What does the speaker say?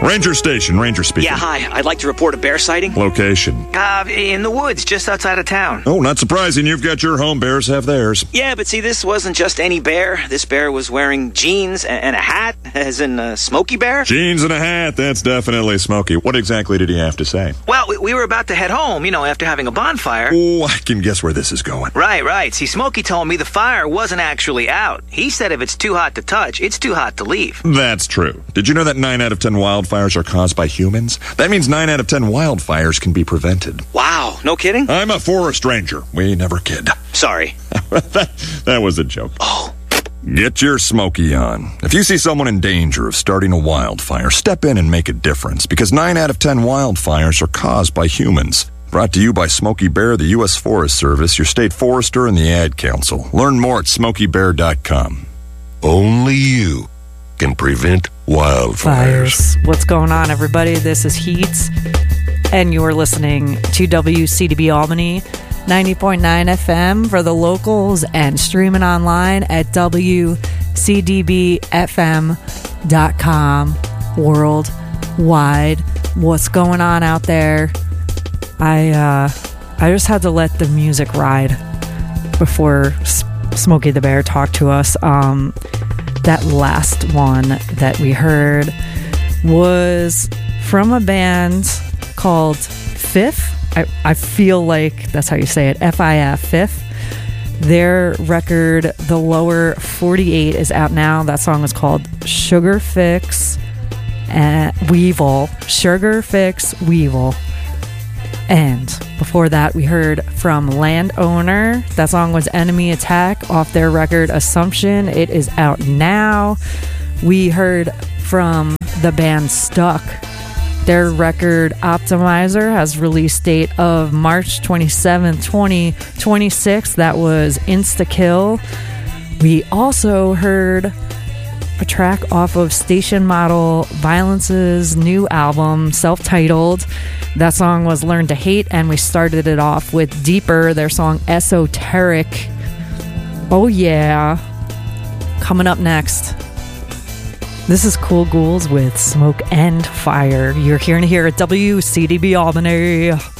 Ranger Station, Ranger speaking. Yeah, hi. I'd like to report a bear sighting. Location. In the woods, just outside of town. Oh, not surprising. You've got your home. Bears have theirs. Yeah, but see, this wasn't just any bear. This bear was wearing jeans and a hat, as in a Smokey Bear. Jeans and a hat. That's definitely Smokey. What exactly did he have to say? Well, we were about to head home, after having a bonfire. Oh, I can guess where this is going. Right. See, Smokey told me the fire wasn't actually out. He said if it's too hot to touch, it's too hot to leave. That's true. Did you know that 9 out of 10 wildfires are caused by humans? That means 9 out of 10 wildfires can be prevented. Wow, no kidding? I'm a forest ranger. We never kid. Sorry. that was a joke. Oh. Get your Smokey on. If you see someone in danger of starting a wildfire, step in and make a difference, because 9 out of 10 wildfires are caused by humans. Brought to you by Smokey Bear, the U.S. Forest Service, your state forester, and the Ad Council. Learn more at smokeybear.com. Only you can prevent wildfires. What's going on, everybody? This is Heats, and you're listening to WCDB Albany 90.9 FM for the locals and streaming online at WCDBFM.com worldwide. What's going on out there? I just had to let the music ride before Smokey the Bear talked to us. That last one that we heard was from a band called Fifth. I feel like that's how you say it. FIF, Fifth. Their record, The Lower 48, is out now. That song is called Sugar Fix Weevil. Sugar Fix Weevil. And before that, we heard from Landowner. That song was Enemy Attack off their record Assumption. It is out now. We heard from the band Stuck. Their record Optimizer has release date of March 27, 2026. That was Insta-Kill. We also heard a track off of Station Model Violence's new album, self-titled. That song was Learn to Hate, and we started it off with Deeper, their song Esoteric. Oh yeah. Coming up next, this is Cool Ghouls with Smoke and Fire. You're hearing here at WCDB Albany.